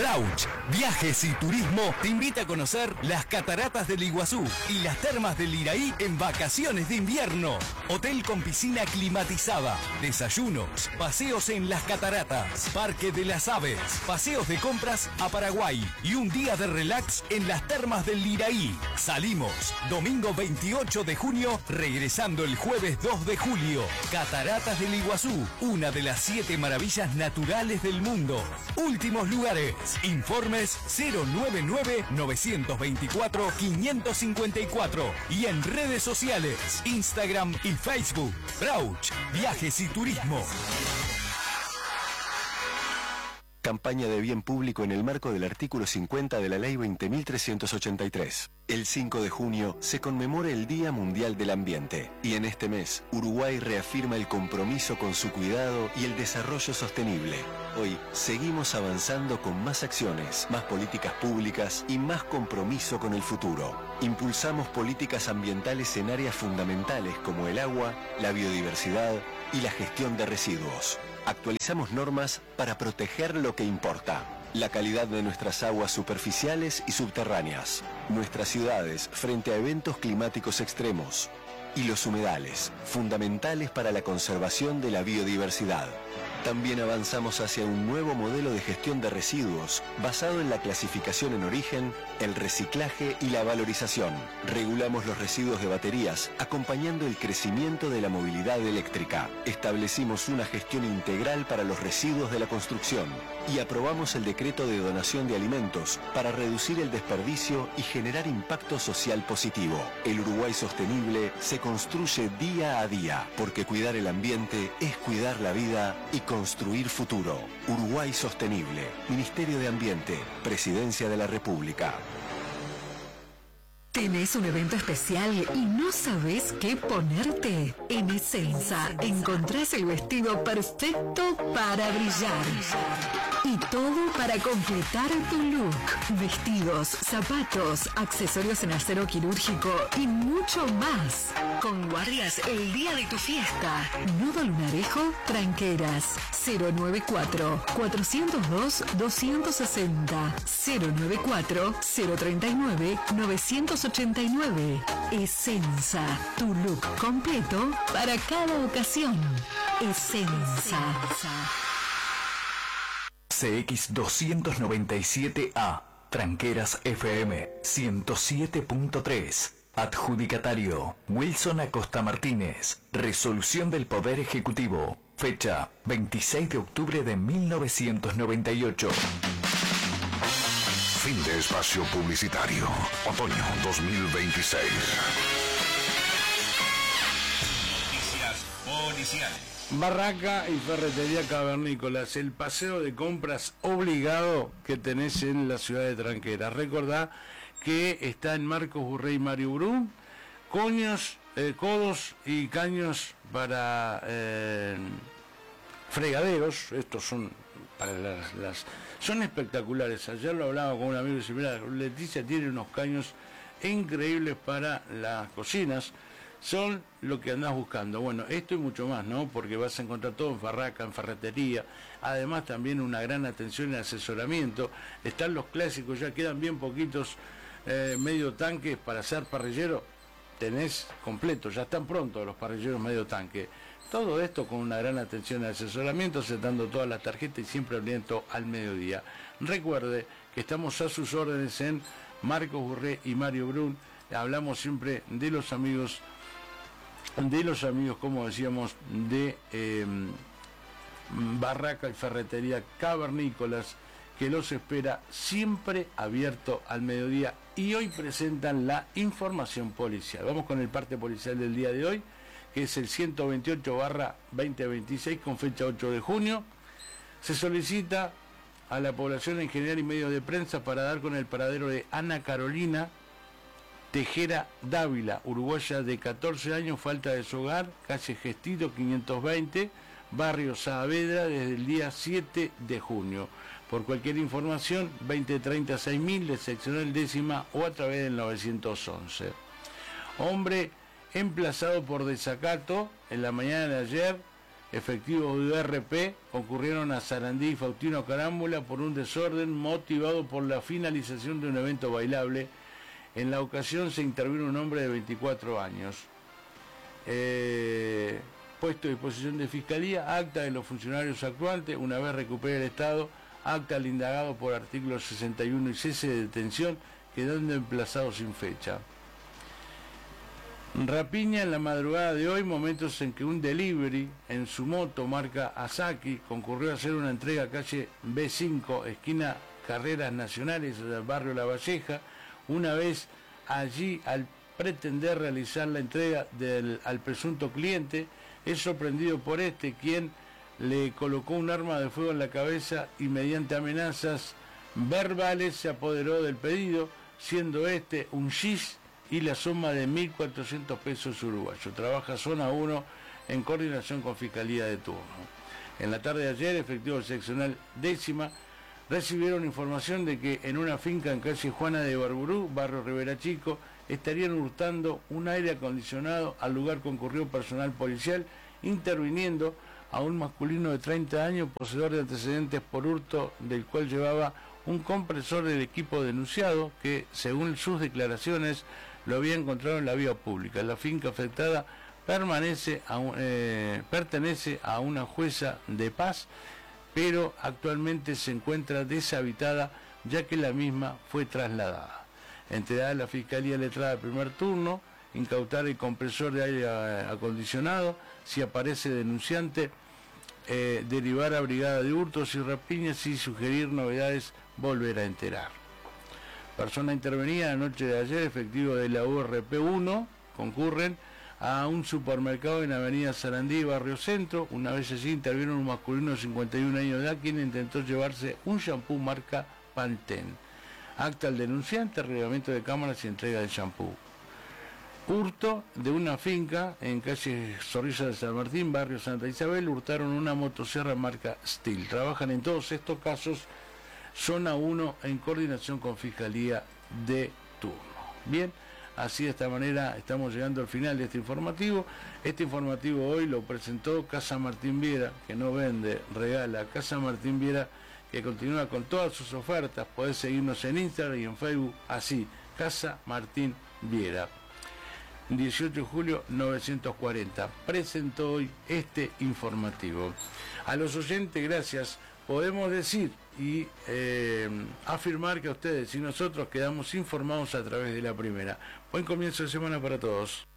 Brauch, Viajes y Turismo te invita a conocer las cataratas del Iguazú y las termas del Iraí en vacaciones de invierno. Hotel con piscina climatizada, desayunos, paseos en las cataratas, Parque de las Aves, paseos de compras a Paraguay y un día de relax en las termas del Iraí. Salimos domingo 28 de junio, regresando el jueves 2 de julio. Cataratas del Iguazú, una de las 7 maravillas naturales del mundo. Últimos lugares. Informes 099-924-554 y en redes sociales, Instagram y Facebook. Brauch, Viajes y Turismo. Campaña de bien público en el marco del artículo 50 de la Ley 20.383. El 5 de junio se conmemora el Día Mundial del Ambiente y en este mes Uruguay reafirma el compromiso con su cuidado y el desarrollo sostenible. Hoy seguimos avanzando con más acciones, más políticas públicas y más compromiso con el futuro. Impulsamos políticas ambientales en áreas fundamentales como el agua, la biodiversidad y la gestión de residuos. Actualizamos normas para proteger lo que importa. La calidad de nuestras aguas superficiales y subterráneas. Nuestras ciudades frente a eventos climáticos extremos. Y los humedales, fundamentales para la conservación de la biodiversidad. También avanzamos hacia un nuevo modelo de gestión de residuos basado en la clasificación en origen, el reciclaje y la valorización. Regulamos los residuos de baterías, acompañando el crecimiento de la movilidad eléctrica. Establecimos una gestión integral para los residuos de la construcción y aprobamos el decreto de donación de alimentos para reducir el desperdicio y generar impacto social positivo. El Uruguay sostenible se construye día a día, porque cuidar el ambiente es cuidar la vida y construir futuro. Uruguay Sostenible, Ministerio de Ambiente, Presidencia de la República. ¿Tenés un evento especial y no sabés qué ponerte? En Essenza encontrás el vestido perfecto para brillar. Y todo para completar tu look. Vestidos, zapatos, accesorios en acero quirúrgico y mucho más. Con guardias el día de tu fiesta. Nudo Lunarejo, Tranqueras. 094-402-260. 094-039-989. Essenza, tu look completo para cada ocasión. Essenza. CX297A, Tranqueras FM 107.3. Adjudicatario Wilson Acosta Martínez. Resolución del Poder Ejecutivo. Fecha 26 de octubre de 1998. Fin de espacio publicitario. Otoño 2026. Noticias policiales. Barraca y Ferretería Cavernícolas, el paseo de compras obligado que tenés en la ciudad de Tranqueras. Recordá que está en Marcos Burrey y Mario Brun, codos y caños para fregaderos. Estos son para son espectaculares. Ayer lo hablaba con un amigo y dice, mira, Leticia tiene unos caños increíbles para las cocinas. Son lo que andás buscando. Bueno, esto y mucho más, ¿no? Porque vas a encontrar todo en Barraca, en ferretería. Además también una gran atención y asesoramiento. Están los clásicos, ya quedan bien poquitos medio tanques para hacer parrillero. Tenés completo, ya están prontos los parrilleros medio tanque. Todo esto con una gran atención y asesoramiento, aceptando todas las tarjetas y siempre abierto al mediodía. Recuerde que estamos a sus órdenes en Marcos Burré y Mario Brun. Hablamos siempre de los amigos, como decíamos, de Barraca y Ferretería Cavernícolas, que los espera siempre abierto al mediodía. Y hoy presentan la información policial. Vamos con el parte policial del día de hoy, que es el 128/2026 con fecha 8 de junio. Se solicita a la población en general y medios de prensa para dar con el paradero de Ana Carolina Tejera Dávila, uruguaya de 14 años, falta de su hogar, calle Gestito 520, barrio Saavedra, desde el día 7 de junio. Por cualquier información, 2030-6000 de seccional décima o a través del 911. Hombre emplazado por desacato en la mañana de ayer efectivos de URP concurrieron a Sarandí y Faustino Carámbula por un desorden motivado por la finalización de un evento bailable. En la ocasión se intervino un hombre de 24 años. Puesto a disposición de Fiscalía, acta de los funcionarios actuantes, una vez recupere el Estado, acta al indagado por artículo 61 y cese de detención, quedando emplazado sin fecha. Rapiña en la madrugada de hoy, momentos en que un delivery en su moto marca Asaki concurrió a hacer una entrega a calle B5, esquina Carreras Nacionales, del barrio La Valleja. Una vez allí, al pretender realizar la entrega al presunto cliente, es sorprendido por este, quien le colocó un arma de fuego en la cabeza y mediante amenazas verbales se apoderó del pedido, siendo este un gis y la suma de 1.400 pesos uruguayos. Trabaja zona 1 en coordinación con Fiscalía de turno. En la tarde de ayer, efectivos seccional 10ª recibieron información de que en una finca en calle Juana de Barburú, barrio Rivera Chico, estarían hurtando un aire acondicionado. Al lugar concurrió personal policial, interviniendo a un masculino de 30 años, poseedor de antecedentes por hurto, del cual llevaba un compresor del equipo denunciado, que según sus declaraciones lo había encontrado en la vía pública. La finca afectada pertenece a una jueza de paz, pero actualmente se encuentra deshabitada, ya que la misma fue trasladada. Entregada a la Fiscalía Letrada de primer turno, incautar el compresor de aire acondicionado. Si aparece denunciante, derivar a brigada de hurtos y rapiñas y sugerir novedades, volver a enterar. Persona intervenida la noche de ayer, efectivo de la URP 1, concurren a un supermercado en Avenida Sarandí, Barrio Centro. Una vez allí intervieron un masculino de 51 años de edad, quien intentó llevarse un shampoo marca Pantene. Acta al denunciante, reglamento de cámaras y entrega del shampoo. Hurto de una finca en calle Zorrilla de San Martín, barrio Santa Isabel, hurtaron una motosierra marca Steel. Trabajan en todos estos casos zona 1 en coordinación con Fiscalía de turno. Bien, así de esta manera estamos llegando al final de este informativo. Este informativo hoy lo presentó Casa Martín Viera, que no vende, regala. Casa Martín Viera, que continúa con todas sus ofertas. Podés seguirnos en Instagram y en Facebook, así, Casa Martín Viera. 18 de julio 940. Presentó hoy este informativo. A los oyentes, gracias. Podemos decir y afirmar que a ustedes y nosotros quedamos informados a través de la primera. Buen comienzo de semana para todos.